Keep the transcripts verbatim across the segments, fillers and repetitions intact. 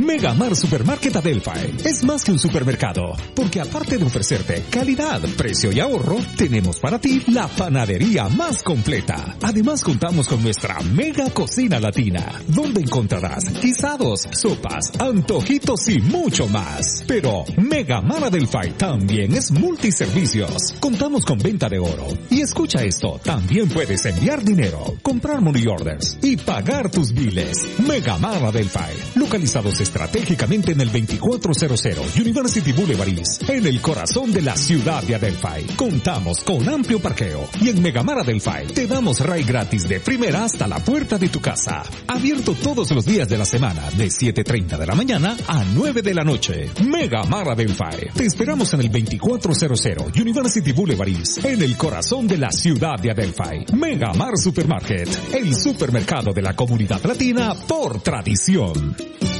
Megamar Supermarket Adelphi es más que un supermercado, porque aparte de ofrecerte calidad, precio y ahorro, tenemos para ti la panadería más completa. Además contamos con nuestra mega cocina latina, donde encontrarás guisados, sopas, antojitos y mucho más. Pero Megamar Adelphi también es multiservicios. Contamos con venta de oro. Y escucha esto, también puedes enviar dinero, comprar money orders y pagar tus biles. Megamar Adelphi, localizados estratégicamente en el veinticuatro cero cero University Boulevard East, en el corazón de la ciudad de Adelphi. Contamos con amplio parqueo y en Megamar Adelphi te damos ride gratis de primera hasta la puerta de tu casa. Abierto todos los días de la semana de siete treinta de la mañana a nueve de la noche. Megamar Adelphi. Te esperamos en el veinticuatro cero cero University Boulevard East, en el corazón de la ciudad de Adelphi. Megamar Supermarket, el supermercado de la comunidad latina por tradición.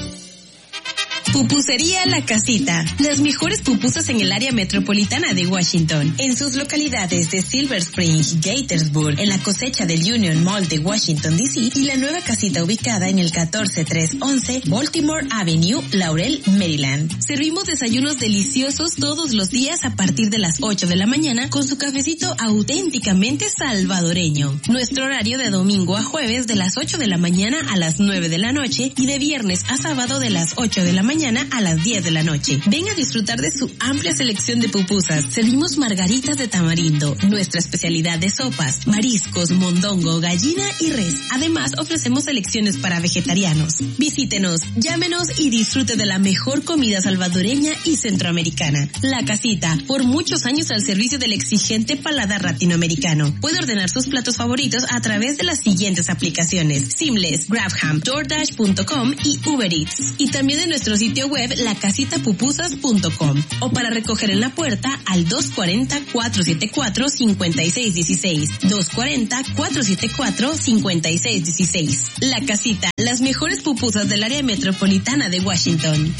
Pupusería La Casita. Las mejores pupusas en el área metropolitana de Washington. En sus localidades de Silver Spring, Gaithersburg, en la cosecha del Union Mall de Washington, D C y la nueva casita ubicada en el catorce trescientos once Baltimore Avenue, Laurel, Maryland. Servimos desayunos deliciosos todos los días a partir de las ocho de la mañana con su cafecito auténticamente salvadoreño. Nuestro horario de domingo a jueves de las ocho de la mañana a las nueve de la noche y de viernes a sábado de las ocho de la mañana a las diez de la noche. Ven a disfrutar de su amplia selección de pupusas. Servimos margaritas de tamarindo, nuestra especialidad de sopas, mariscos, mondongo, gallina y res. Además, ofrecemos selecciones para vegetarianos. Visítenos, llámenos y disfrute de la mejor comida salvadoreña y centroamericana. La Casita, por muchos años al servicio del exigente paladar latinoamericano. Puede ordenar sus platos favoritos a través de las siguientes aplicaciones: Seamless, GrabHam, DoorDash punto com y Uber Eats. Y también en nuestro sitio web la casita pupusas punto com o para recoger en la puerta al dos cuarenta, cuatrocientos setenta y cuatro, cincuenta y seis dieciséis, dos cuarenta, cuatrocientos setenta y cuatro, cincuenta y seis dieciséis. La Casita, las mejores pupusas del área metropolitana de Washington.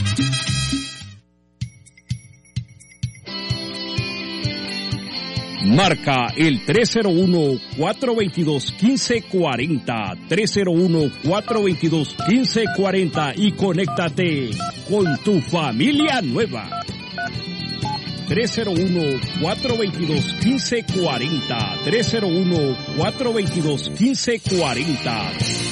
Marca el tres cero uno, cuatro dos dos, uno cinco cuatro cero, tres cero uno, cuatro dos dos, uno cinco cuatro cero y conéctate con tu familia nueva. tres cero uno, cuatro dos dos, uno cinco cuatro cero, tres cero uno, cuatro dos dos, uno cinco cuatro cero.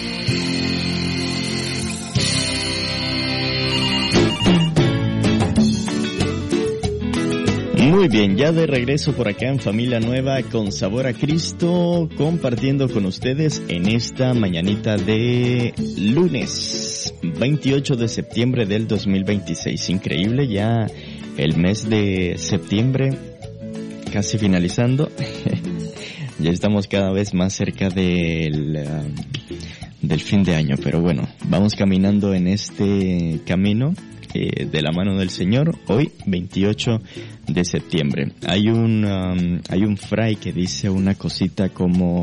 Muy bien, ya de regreso por acá en Familia Nueva con Sabor a Cristo, compartiendo con ustedes en esta mañanita de lunes veintiocho de septiembre del dos mil veintiséis. Increíble, ya el mes de septiembre casi finalizando. Ya estamos cada vez más cerca del, uh, del fin de año, pero bueno, vamos caminando en este camino eh, de la mano del Señor, hoy veintiocho de septiembre. Hay un um, hay un fray que dice una cosita como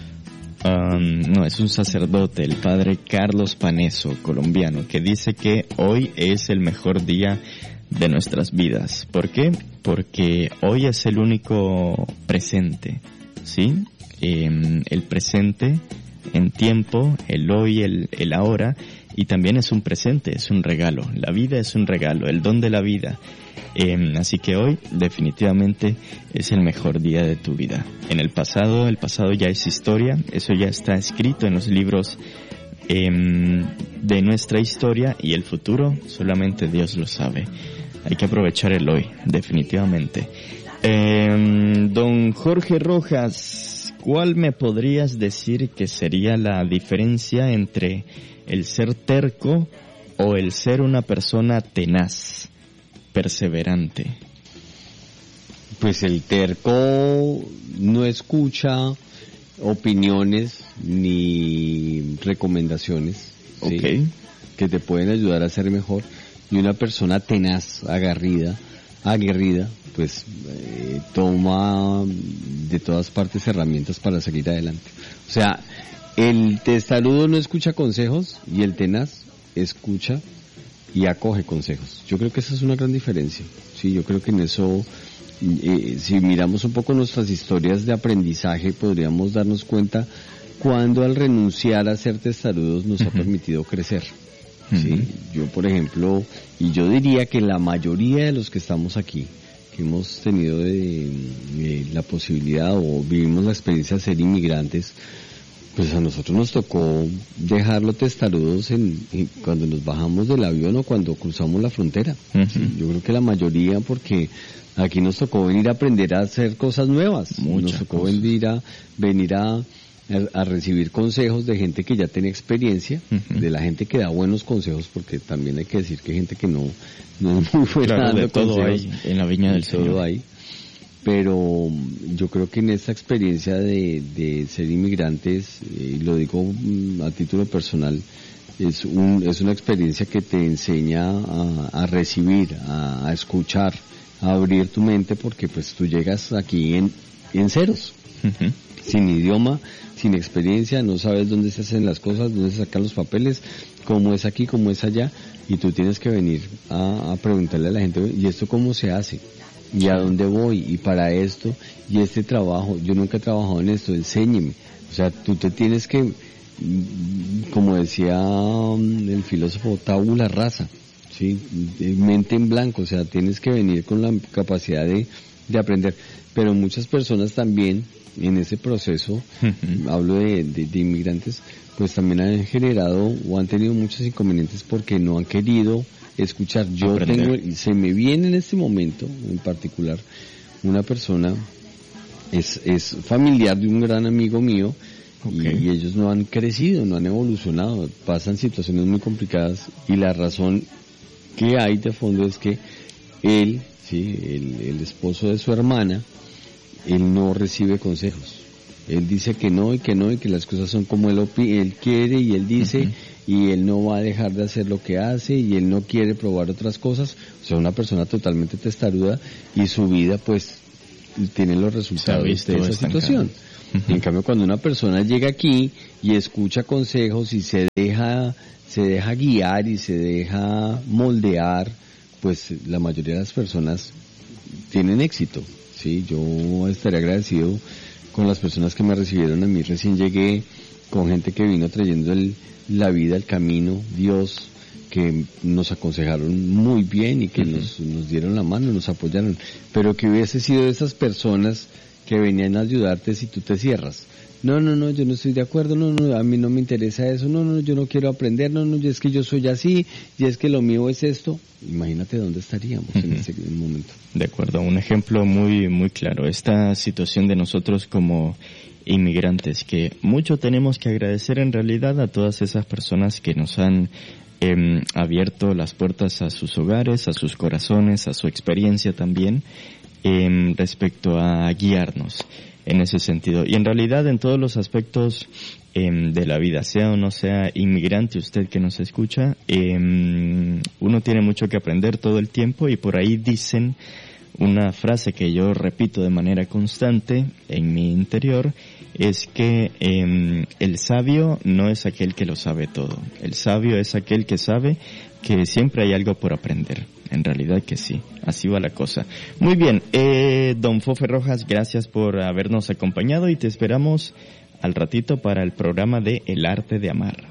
um, no, es un sacerdote, el padre Carlos Paneso, colombiano, que dice que hoy es el mejor día de nuestras vidas. ¿Por qué? Porque hoy es el único presente, ¿sí? Eh, el presente en tiempo, el hoy, el, el ahora, y también es un presente, es un regalo. La vida es un regalo, el don de la vida. Eh, así que hoy definitivamente es el mejor día de tu vida. En el pasado, el pasado ya es historia, eso ya está escrito en los libros eh, de nuestra historia, y el futuro solamente Dios lo sabe. Hay que aprovechar el hoy, definitivamente. Eh, don Jorge Rojas, ¿cuál me podrías decir que sería la diferencia entre el ser terco o el ser una persona tenaz, perseverante? Pues el terco no escucha opiniones ni recomendaciones, ¿sí? Okay. Que te pueden ayudar a ser mejor. Y una persona tenaz, agarrida, aguerrida, pues eh, toma de todas partes herramientas para seguir adelante. O sea, el testarudo no escucha consejos y el tenaz escucha y acoge consejos. Yo creo que esa es una gran diferencia. Sí, yo creo que en eso, eh, si miramos un poco nuestras historias de aprendizaje, podríamos darnos cuenta cuando al renunciar a ser testarudos nos uh-huh. ha permitido crecer. Uh-huh. ¿Sí? Yo, por ejemplo, y yo diría que la mayoría de los que estamos aquí, que hemos tenido de, de la posibilidad o vivimos la experiencia de ser inmigrantes, pues a nosotros nos tocó dejarlo testarudos en, en cuando nos bajamos del avión o cuando cruzamos la frontera. Uh-huh. ¿Sí? Yo creo que la mayoría, porque aquí nos tocó venir a aprender a hacer cosas nuevas. Muchas nos tocó cosas. venir a venir a, a a recibir consejos de gente que ya tiene experiencia, uh-huh. de la gente que da buenos consejos, porque también hay que decir que hay gente que no, no es muy buena claro, dando de todo consejos, hay en la viña del todo Señor. Hay. Pero yo creo que en esta experiencia de, de ser inmigrantes, y eh, lo digo a título personal, es un es una experiencia que te enseña a, a recibir, a, a escuchar, a abrir tu mente, porque pues tú llegas aquí en, en ceros, uh-huh. sin idioma, sin experiencia, no sabes dónde se hacen las cosas, dónde se sacan los papeles, cómo es aquí, cómo es allá, y tú tienes que venir a, a preguntarle a la gente, ¿y esto cómo se hace? ¿Y a dónde voy? Y para esto, y este trabajo, yo nunca he trabajado en esto, enséñeme. O sea, tú te tienes que, como decía el filósofo, tabula rasa, ¿sí? Mente en blanco, o sea, tienes que venir con la capacidad de, de aprender. Pero muchas personas también, en ese proceso, uh-huh. hablo de, de, de inmigrantes, pues también han generado o han tenido muchos inconvenientes porque no han querido escuchar. Yo Aprender. tengo, se me viene en este momento, en particular, una persona, es, es familiar de un gran amigo mío, okay. y, y ellos no han crecido, no han evolucionado, pasan situaciones muy complicadas, y la razón que hay de fondo es que él, sí, el, el esposo de su hermana, él no recibe consejos. Él dice que no, y que no, y que las cosas son como él, opi- él quiere, y él dice, uh-huh. y él no va a dejar de hacer lo que hace, y él no quiere probar otras cosas. O sea, una persona totalmente testaruda, y su vida pues tiene los resultados de esa situación. Uh-huh. En cambio, cuando una persona llega aquí y escucha consejos y se deja, se deja guiar y se deja moldear, pues la mayoría de las personas tienen éxito. Sí, yo estaré agradecido con las personas que me recibieron a mí. Recién llegué, con gente que vino trayendo el, la vida, el camino, Dios, que nos aconsejaron muy bien y que uh-huh. nos, nos dieron la mano, nos apoyaron, pero que hubiese sido de esas personas que venían a ayudarte si tú te cierras. No, no, no, yo no estoy de acuerdo, no, no, a mí no me interesa eso, no, no, yo no quiero aprender, no, no, es que yo soy así, y es que lo mío es esto. Imagínate dónde estaríamos uh-huh. en ese momento. De acuerdo, un ejemplo muy, muy claro, esta situación de nosotros como inmigrantes, que mucho tenemos que agradecer en realidad a todas esas personas que nos han eh, abierto las puertas a sus hogares, a sus corazones, a su experiencia también, eh, respecto a guiarnos en ese sentido. Y en realidad en todos los aspectos eh, de la vida, sea o no sea inmigrante usted que nos escucha, eh, uno tiene mucho que aprender todo el tiempo, y por ahí dicen una frase que yo repito de manera constante en mi interior, es que eh, el sabio no es aquel que lo sabe todo. El sabio es aquel que sabe que siempre hay algo por aprender. En realidad que sí, así va la cosa. Muy bien, eh, don Fofe Rojas, gracias por habernos acompañado, y te esperamos al ratito para el programa de El Arte de Amar.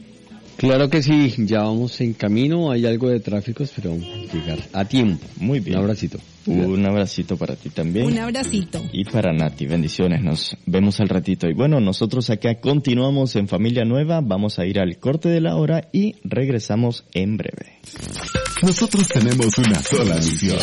Claro que sí, ya vamos en camino, hay algo de tráfico, pero llegar a tiempo. Muy bien. Un abracito. Un abracito para ti también. Un abracito. Y para Nati, bendiciones, nos vemos al ratito. Y bueno, nosotros acá continuamos en Familia Nueva, vamos a ir al corte de la hora y regresamos en breve. Nosotros tenemos una sola misión: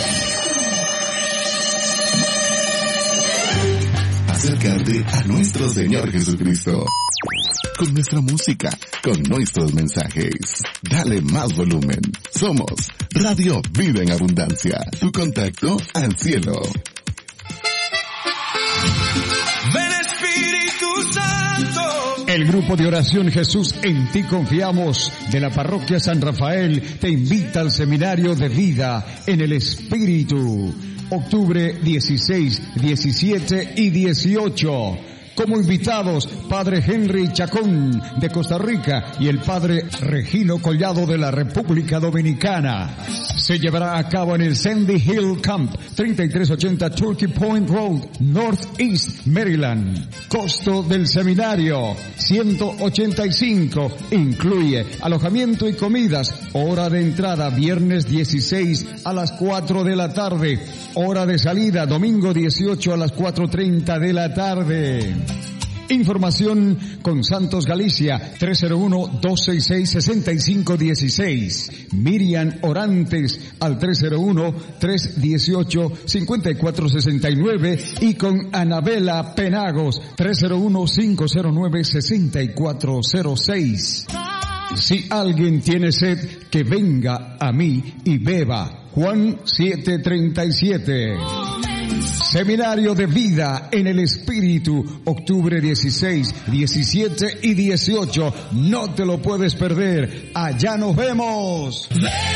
acercarte a nuestro Señor Jesucristo. Con nuestra música, con nuestros mensajes. Dale más volumen. Somos Radio Vida en Abundancia. Tu contacto al cielo. Ven Espíritu Santo. El grupo de oración Jesús en ti confiamos de la parroquia San Rafael te invita al seminario de vida en el Espíritu. Octubre dieciséis, diecisiete y dieciocho. Como invitados, Padre Henry Chacón de Costa Rica y el Padre Regino Collado de la República Dominicana. Se llevará a cabo en el Sandy Hill Camp, treinta y tres ochenta Turkey Point Road, Northeast, Maryland. Costo del seminario, ciento ochenta y cinco. Incluye alojamiento y comidas. Hora de entrada, viernes dieciséis a las cuatro de la tarde. Hora de salida, domingo dieciocho a las cuatro treinta de la tarde. Información con Santos Galicia, tres cero uno, dos seis seis, seis cinco uno seis. Miriam Orantes al tres cero uno, tres uno ocho, cinco cuatro seis nueve y con Anabela Penagos, tres cero uno, cinco cero nueve, seis cuatro cero seis. Si alguien tiene sed, que venga a mí y beba. Juan siete treinta y siete. Seminario de Vida en el Espíritu, octubre dieciséis, diecisiete y dieciocho. No te lo puedes perder. Allá nos vemos.